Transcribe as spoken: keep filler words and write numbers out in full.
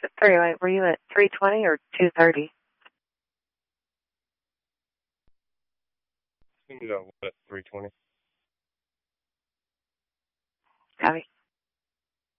Sorry, wait, were you at three twenty or two thirty? I think that was at three twenty. Copy.